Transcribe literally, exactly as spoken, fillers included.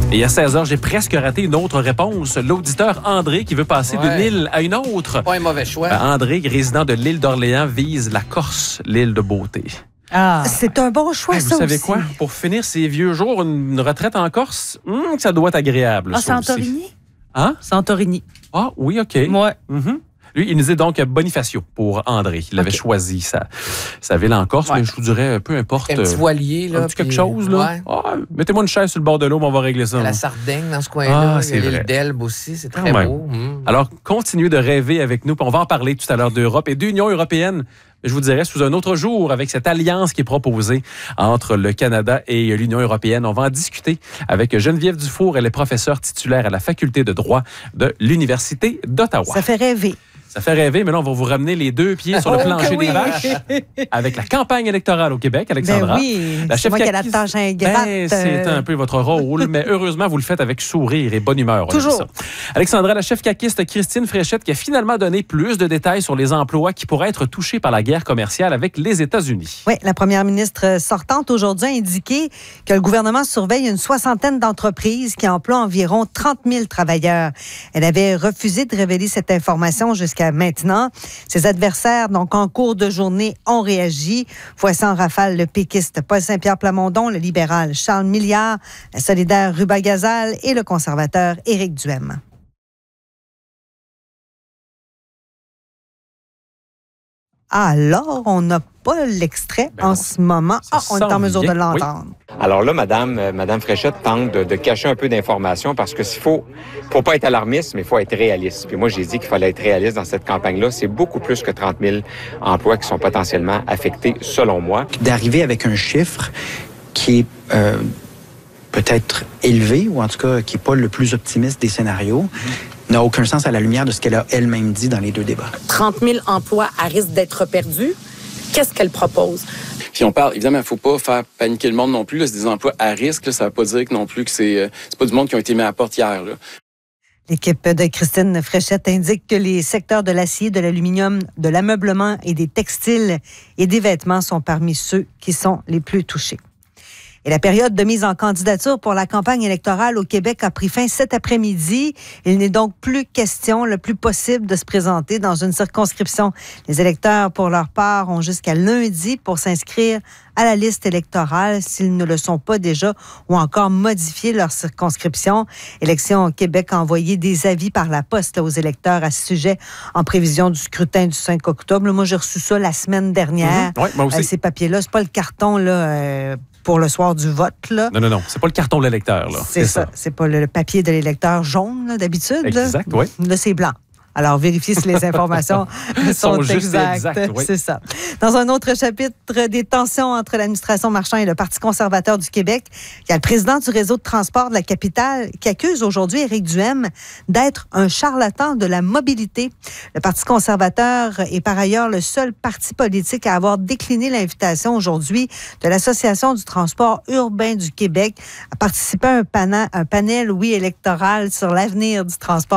Et à seize heures, j'ai presque raté une autre réponse. L'auditeur André qui veut passer Ouais. d'une île à une autre. Pas un mauvais choix. Euh, André, résident de l'île d'Orléans, vise la Corse, l'île de beauté. Ah. C'est un bon choix, Hey, ça vous savez aussi. quoi? Pour finir ses vieux jours, une retraite en Corse, hum, ça doit être agréable. Ah, ça aussi. Santorini? Hein? Santorini. Ah, oui, OK. Ouais. Mhm. Lui, il nous dit donc Bonifacio pour André. Il avait OK. choisi sa, sa ville en Corse, Ouais. mais je vous dirais, peu importe. Un petit euh, voilier, là. un petit quelque puis- chose, là. Ouais. Ah, mettez-moi une chaise sur le bord de l'eau, mais on va régler ça. La là. Sardaigne dans ce coin-là. Ah, Il c'est y a vrai. l'île d'Elbe aussi. C'est Quand très même. beau. Hum. Alors, continuez de rêver avec nous, puis on va en parler tout à l'heure d'Europe et d'Union européenne. Je vous dirais, sous un autre jour, avec cette alliance qui est proposée entre le Canada et l'Union européenne. On va en discuter avec Geneviève Dufour. Elle est professeure titulaire à la faculté de droit de l'Université d'Ottawa. Ça fait rêver. Ça fait rêver, mais là, on va vous ramener les deux pieds sur le Oh, plancher que oui. des vaches avec la campagne électorale au Québec, Alexandra. Ben oui, La c'est chef moi qui ai la Kaki- tâche ingrate. Ben, c'est euh, un peu votre rôle, mais heureusement, vous le faites avec sourire et bonne humeur. on aime Toujours. ça. Alexandra, la chef caquiste Christine Fréchette qui a finalement donné plus de détails sur les emplois qui pourraient être touchés par la guerre commerciale avec les États-Unis. Oui, la première ministre sortante aujourd'hui a indiqué que le gouvernement surveille une soixantaine d'entreprises qui emploient environ trente mille travailleurs. Elle avait refusé de révéler cette information jusqu'à maintenant. Ses adversaires, donc en cours de journée, ont réagi. Voici en rafale le péquiste Paul Saint-Pierre Plamondon, le libéral Charles Milliard, la solidaire Ruba Gazal et le conservateur Éric Duhem. Alors, on n'a pas l'extrait Ben en non, ce moment. ça Ah, on est en s'en mesure vient, de l'entendre. Alors là, Madame, euh, Madame Fréchette tente de, de cacher un peu d'informations parce que s'il faut, faut pas être alarmiste, mais il faut être réaliste. Puis moi, j'ai dit qu'il fallait être réaliste dans cette campagne-là. C'est beaucoup plus que trente mille emplois qui sont potentiellement affectés, selon moi. D'arriver avec un chiffre qui est euh, peut-être élevé, ou en tout cas qui n'est pas le plus optimiste des scénarios, n'a aucun sens à la lumière de ce qu'elle a elle-même dit dans les deux débats. trente mille emplois à risque d'être perdus. Qu'est-ce qu'elle propose? Puis on parle, évidemment, il ne faut pas faire paniquer le monde non plus. Là, c'est des emplois à risque. Là, ça ne veut pas dire que non plus que c'est, euh, c'est pas du monde qui ont été mis à la porte hier. Là. L'équipe de Christine Fréchette indique que les secteurs de l'acier, de l'aluminium, de l'ameublement et des textiles et des vêtements sont parmi ceux qui sont les plus touchés. Et la période de mise en candidature pour la campagne électorale au Québec a pris fin cet après-midi. Il n'est donc plus question, le plus possible, de se présenter dans une circonscription. Les électeurs, pour leur part, ont jusqu'à lundi pour s'inscrire à la liste électorale s'ils ne le sont pas déjà ou encore modifier leur circonscription. Élections Québec a envoyé des avis par la poste là, aux électeurs à ce sujet en prévision du scrutin du cinq octobre. Là, moi, j'ai reçu ça la semaine dernière. Mhm. Ouais, moi aussi. Euh, ces papiers-là, c'est pas le carton là, euh, pour le soir du vote. Là. Non, non, non. C'est pas le carton de l'électeur, là. C'est ça. C'est pas le, le papier de l'électeur jaune, là, d'habitude. là. Exact, oui. Là, c'est blanc. Alors, vérifiez si les informations sont, Sont juste exactes. exactes, oui. C'est ça. Dans un autre chapitre, des tensions entre l'administration Marchand et le Parti conservateur du Québec, il y a le président du réseau de transport de la capitale qui accuse aujourd'hui Éric Duhem d'être un charlatan de la mobilité. Le Parti conservateur est par ailleurs le seul parti politique à avoir décliné l'invitation aujourd'hui de l'Association du transport urbain du Québec à participer à un, pana- un panel, oui, électoral sur l'avenir du transport